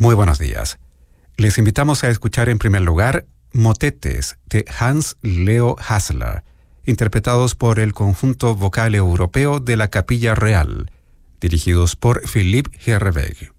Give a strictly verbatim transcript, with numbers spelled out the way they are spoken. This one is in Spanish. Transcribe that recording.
Muy buenos días. Les invitamos a escuchar en primer lugar motetes de Hans Leo Hassler, interpretados por el conjunto vocal europeo de la Capilla Real, dirigidos por Philippe Herreweghe.